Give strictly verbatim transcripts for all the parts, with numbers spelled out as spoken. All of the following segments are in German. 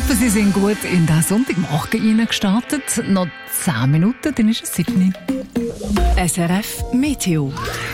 hoffe, Sie sind gut in den Sonntagmorgen reingestartet. Noch zehn Minuten, dann ist es sieben. S R F Meteo.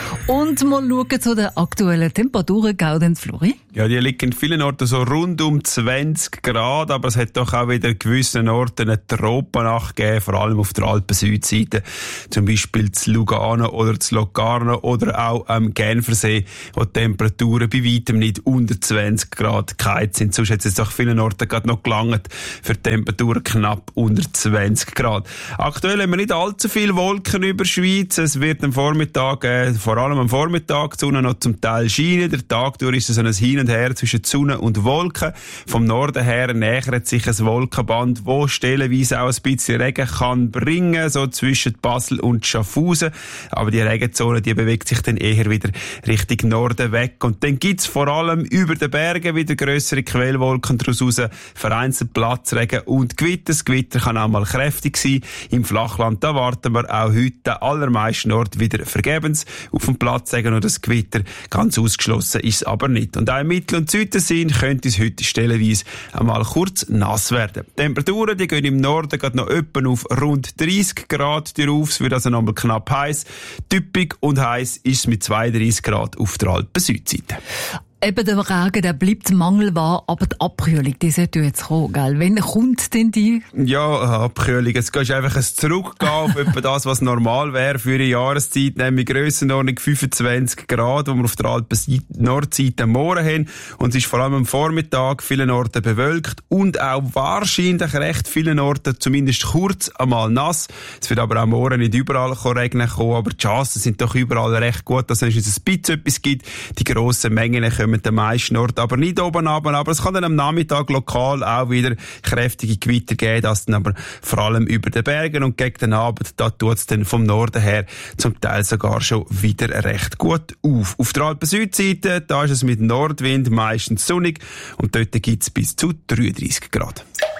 Und mal schauen zu den aktuellen Temperaturen, Gaudenz Flori. Ja, die liegen in vielen Orten so rund um zwanzig Grad, aber es hat doch auch wieder in gewissen Orten eine Tropennacht gegeben, vor allem auf der Alpen-Südseite. Zum Beispiel zu Lugano oder zu Locarno oder auch am Genfersee, wo die Temperaturen bei weitem nicht unter zwanzig Grad gehalten sind. Sonst hat es jetzt auch vielen Orten gerade noch gelangt für Temperaturen knapp unter zwanzig Grad. Aktuell haben wir nicht allzu viele Wolken über der Schweiz. Es wird am Vormittag, äh, vor allem am Vormittag, die Sonne noch zum Teil scheinen. Der Tag durch ist es so ein Hin und Her zwischen Sonne und Wolken. Vom Norden her nähert sich ein Wolkenband, wo stellenweise auch ein bisschen Regen kann bringen, so zwischen Basel und Schaffhausen. Aber die Regenzone, die bewegt sich dann eher wieder Richtung Norden weg. Und dann gibt's vor allem über den Bergen wieder grössere Quellwolken daraus raus, vereinzelt Platzregen und Gewitter. Das Gewitter kann auch mal kräftig sein. Im Flachland, da warten wir auch heute an allermeisten Orten wieder vergebens auf dem Platzregen oder das Gewitter. Ganz ausgeschlossen ist es aber nicht. Und auch im Mittel- und Südensinn könnte es heute stellenweise einmal kurz nass werden. Die Temperaturen, die gehen im Norden gerade noch etwa auf rund dreissig Grad drauf. Es wird also noch mal knapp heiß. Typisch und heiß ist es mit zweiunddreissig Grad auf der Alpen-Südseite. Eben der Regen, der bleibt mangelbar, aber die Abkühlung, die sollte jetzt kommen, gell? Wann kommt denn die? Ja, Abkühlung. Es geht einfach ein Zurückgehen auf etwa das, was normal wäre für eine Jahreszeit, nämlich Grössenordnung fünfundzwanzig Grad, wo wir auf der Alpen-Nordseite Mooren haben. Und es ist vor allem am Vormittag vielen Orten bewölkt und auch wahrscheinlich recht vielen Orten zumindest kurz einmal nass. Es wird aber auch morgen nicht überall regnen kommen, aber die Chancen sind doch überall recht gut, dass es ein bisschen etwas gibt. Die grossen Mengen kommen mit den meisten Orten aber nicht oben runter, aber es kann dann am Nachmittag lokal auch wieder kräftige Gewitter geben, das dann aber vor allem über den Bergen und gegen den Abend, da tut es dann vom Norden her zum Teil sogar schon wieder recht gut auf. Auf der Alpen-Südseite, da ist es mit Nordwind meistens sonnig und dort gibt es bis zu dreiunddreissig Grad.